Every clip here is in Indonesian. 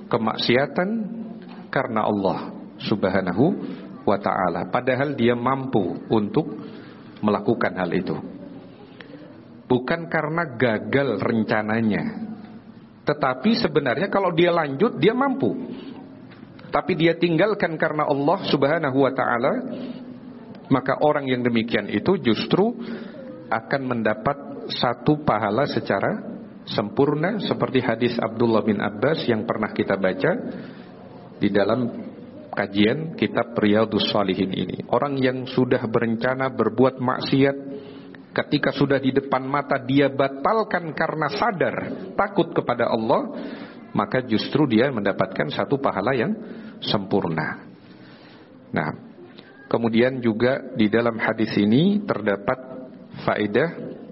kemaksiatan karena Allah Subhanahu wa ta'ala, padahal dia mampu untuk melakukan hal itu. Bukan karena gagal rencananya, tetapi sebenarnya kalau dia lanjut dia mampu, tapi dia tinggalkan karena Allah Subhanahu wa ta'ala. Maka orang yang demikian itu justru akan mendapat satu pahala secara sempurna, seperti hadis Abdullah bin Abbas yang pernah kita baca di dalam kajian kitab Riyadhus Shalihin ini. Orang yang sudah berencana berbuat maksiat, ketika sudah di depan mata dia batalkan karena sadar takut kepada Allah, maka justru dia mendapatkan satu pahala yang sempurna. Nah, kemudian juga di dalam hadis ini terdapat faedah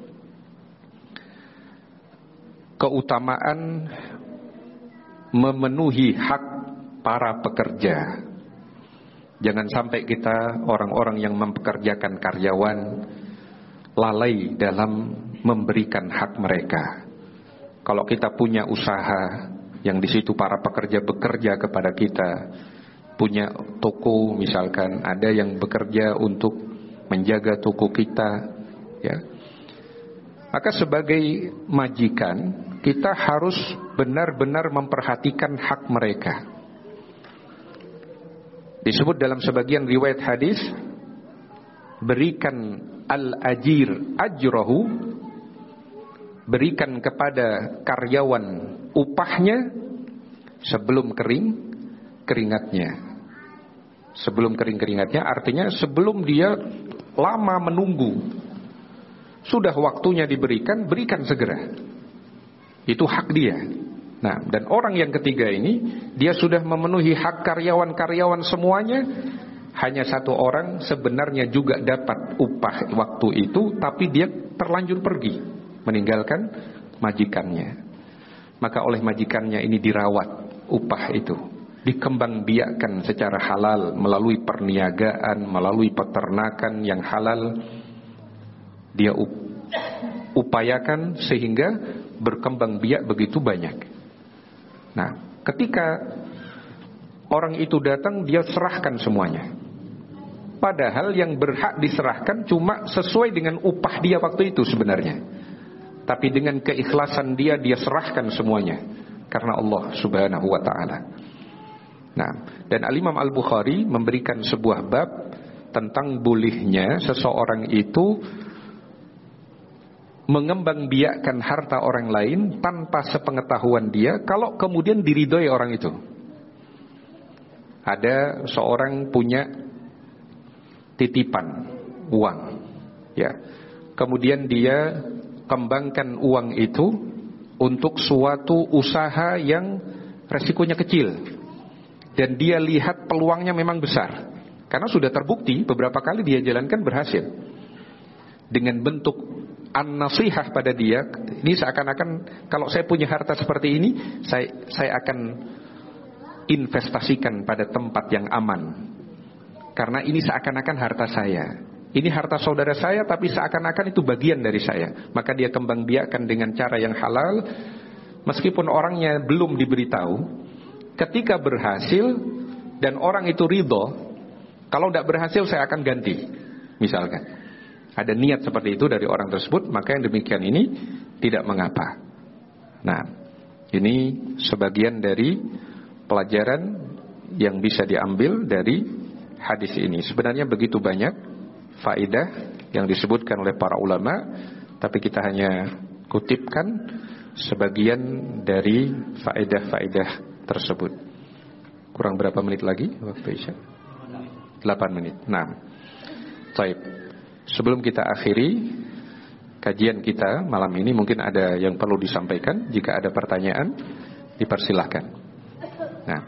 keutamaan memenuhi hak para pekerja. Jangan sampai kita orang-orang yang mempekerjakan karyawan lalai dalam memberikan hak mereka. Kalau kita punya usaha yang di situ para pekerja bekerja kepada kita, punya toko misalkan, ada yang bekerja untuk menjaga toko kita, ya. Maka sebagai majikan kita harus benar-benar memperhatikan hak mereka. Disebut dalam sebagian riwayat hadis, berikan al-ajir ajrahu, berikan kepada karyawan upahnya sebelum kering keringatnya. Sebelum kering keringatnya artinya sebelum dia lama menunggu, sudah waktunya diberikan, berikan segera. Itu hak dia. Nah, dan orang yang ketiga ini, dia sudah memenuhi hak karyawan-karyawan semuanya. Hanya satu orang sebenarnya juga dapat upah waktu itu, tapi dia terlanjur pergi, meninggalkan majikannya. Maka oleh majikannya ini dirawat upah itu, dikembangbiakkan secara halal melalui perniagaan, melalui peternakan yang halal. Dia upayakan sehingga berkembang biak begitu banyak. Nah, ketika orang itu datang, dia serahkan semuanya. Padahal yang berhak diserahkan cuma sesuai dengan upah dia waktu itu sebenarnya. Tapi dengan keikhlasan dia serahkan semuanya karena Allah Subhanahu wa ta'ala. Nah, dan Al-Imam Al-Bukhari memberikan sebuah bab tentang bolehnya seseorang itu mengembangbiakkan harta orang lain tanpa sepengetahuan dia, kalau kemudian diridhoi orang itu. Ada seorang punya titipan uang, ya. Kemudian dia kembangkan uang itu untuk suatu usaha yang resikonya kecil, dan dia lihat peluangnya memang besar, karena sudah terbukti beberapa kali dia jalankan berhasil. Dengan bentuk an-nasihah pada dia, ini seakan-akan kalau saya punya harta seperti ini, saya akan investasikan pada tempat yang aman, karena ini seakan-akan harta saya. Ini harta saudara saya, tapi seakan-akan itu bagian dari saya. Maka dia kembangbiakkan dengan cara yang halal, meskipun orangnya belum diberitahu. Ketika berhasil dan orang itu ridho, kalau tidak berhasil saya akan ganti, misalkan. Ada niat seperti itu dari orang tersebut, maka yang demikian ini tidak mengapa. Nah, ini sebagian dari pelajaran yang bisa diambil dari hadis ini. Sebenarnya begitu banyak faedah yang disebutkan oleh para ulama, tapi kita hanya kutipkan sebagian dari faedah-faedah tersebut. Kurang berapa menit lagi waktu Isya? 8 menit. Nah, baik. Sebelum kita akhiri kajian kita malam ini, mungkin ada yang perlu disampaikan. Jika ada pertanyaan, dipersilahkan. Nah,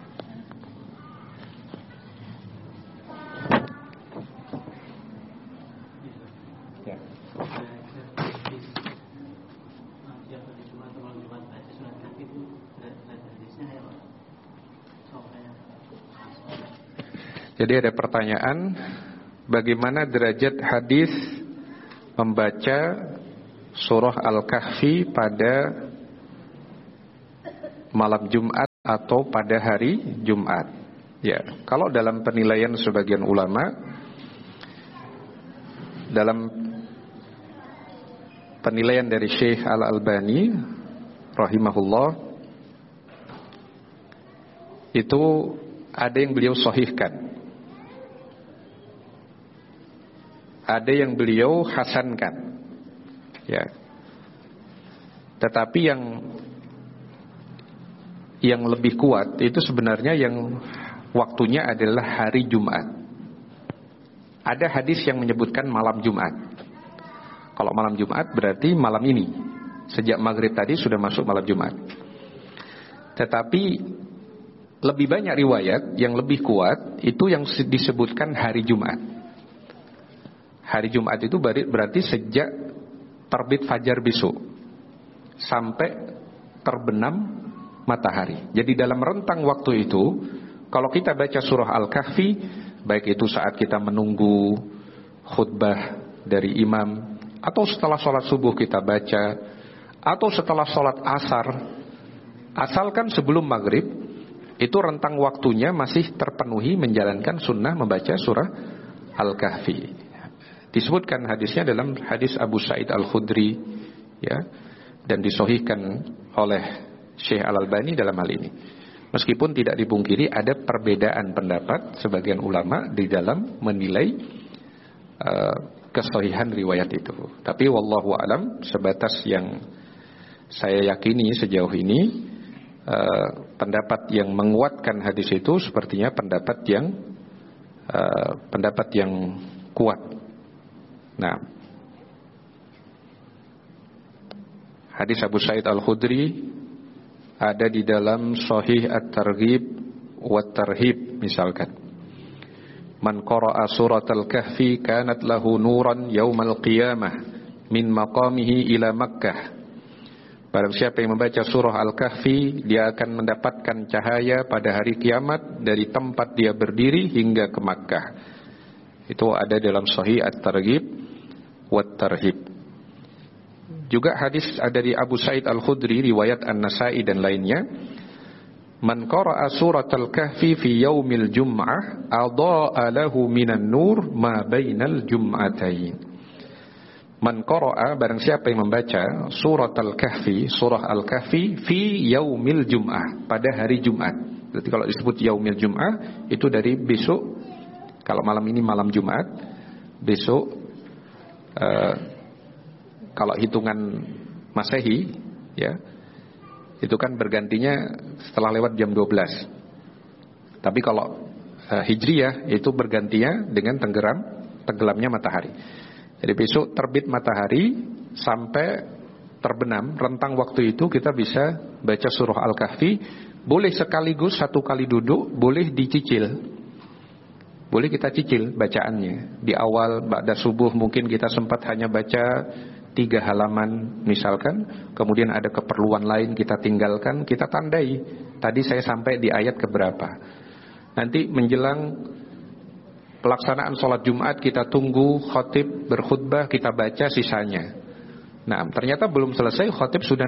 jadi ada pertanyaan, bagaimana derajat hadis membaca surah Al-Kahfi pada malam Jumat atau pada hari Jumat. Ya, kalau dalam penilaian sebagian ulama, dalam penilaian dari Syekh Al-Albani rahimahullah, itu ada yang beliau sahihkan, ada yang beliau hasankan. Ya. Tetapi yang lebih kuat itu sebenarnya yang waktunya adalah hari Jumat. Ada hadis yang menyebutkan malam Jumat. Kalau malam Jumat berarti malam ini. Sejak maghrib tadi sudah masuk malam Jumat. Tetapi lebih banyak riwayat yang lebih kuat itu yang disebutkan hari Jumat. Hari Jumat itu berarti sejak terbit fajar besok sampai terbenam matahari. Jadi dalam rentang waktu itu, kalau kita baca surah Al-Kahfi, baik itu saat kita menunggu khutbah dari imam, atau setelah sholat subuh kita baca, atau setelah sholat asar, asalkan sebelum maghrib, itu rentang waktunya masih terpenuhi menjalankan sunnah membaca surah Al-Kahfi. Disebutkan hadisnya dalam hadis Abu Sa'id Al-Khudri, ya, dan disahihkan oleh Syekh Al-Albani dalam hal ini. Meskipun tidak dipungkiri ada perbedaan pendapat sebagian ulama di dalam menilai kesahihan riwayat itu. Tapi wallahu alam, sebatas yang saya yakini sejauh ini, pendapat yang menguatkan hadis itu sepertinya pendapat yang kuat. Nah, hadis Abu Sa'id Al-Khudri ada di dalam Sahih At-Targhib wa Tarhib misalkan. Man qara'a suratal kahfi kanat lahu nuran yaumal qiyamah min maqamihi ila Makkah. Barang siapa yang membaca surah Al-Kahfi, dia akan mendapatkan cahaya pada hari kiamat dari tempat dia berdiri hingga ke Makkah. Itu ada dalam Sahih At-Targhib wa Tarhib. Juga hadis ada di Abu Sa'id Al-Khudri, riwayat An-Nasa'i dan lainnya. Man qara'a suratal kahfi fi yaumil jum'ah adha'a lahu minan nur ma bainal jum'atain. Man qara'a, barang siapa yang membaca suratal kahfi, surah Al-Kahfi fi yaumil jum'ah, pada hari Jumat. Berarti kalau disebut yaumil jum'ah itu dari besok. Kalau malam ini malam Jumat, besok kalau hitungan Masehi, ya, itu kan bergantinya setelah lewat jam 12. Tapi kalau Hijriyah itu bergantinya dengan tenggelamnya matahari. Jadi besok terbit matahari sampai terbenam, rentang waktu itu kita bisa baca surah Al-Kahfi. Boleh sekaligus satu kali duduk, boleh dicicil. Boleh kita cicil bacaannya. Di awal ba'da subuh mungkin kita sempat hanya baca 3 halaman misalkan, kemudian ada keperluan lain kita tinggalkan, kita tandai. Tadi saya sampai di ayat keberapa. Nanti menjelang pelaksanaan sholat Jumat kita tunggu khatib berkhutbah, kita baca sisanya. Nah, ternyata belum selesai, khatib sudah